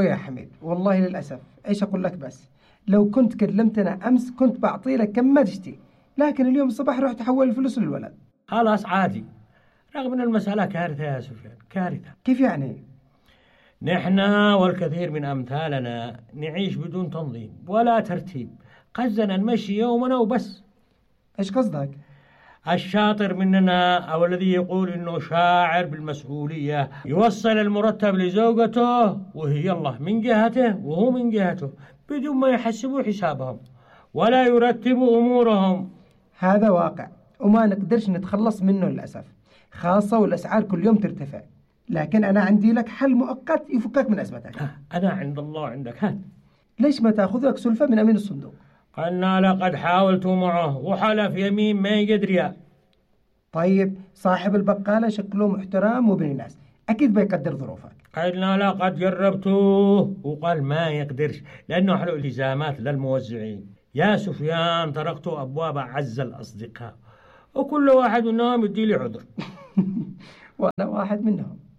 شوي يا حميد، والله للأسف إيش أقول لك، بس لو كنت كلمتنا أمس كنت بعطي لك كم ما تشتي، لكن اليوم الصباح رحت أحول الفلوس للولد. خلاص عادي، رغم أن المسألة كارثة يا سفيان، كارثة. كيف يعني؟ نحن والكثير من أمثالنا نعيش بدون تنظيم ولا ترتيب، قصدنا نمشي يومنا وبس. إيش قصدك؟ الشاطر مننا أو الذي يقول إنه شاعر بالمسؤولية يوصل المرتب لزوجته وهي الله من جهته وهو من جهته، بدون ما يحسبوا حسابهم ولا يرتبوا أمورهم. هذا واقع وما نقدرش نتخلص منه للأسف، خاصة والأسعار كل يوم ترتفع. لكن أنا عندي لك حل مؤقت يفكك من أزمتك. أنا عند الله عندك، هات. ليش ما تأخذ لك سلفة من أمين الصندوق؟ قلنا لقد حاولت معه وحلف يمين ما يقدر ريال. طيب صاحب البقالة شكله محترم وابن ناس، أكيد بيقدر ظروفك. قلنا لقد جربته وقال ما يقدرش لأنه له التزامات للموزعين. يا سفيان طرقت أبواب أعز الأصدقاء وكل واحد منهم يدي لي عذر. وأنا واحد منهم.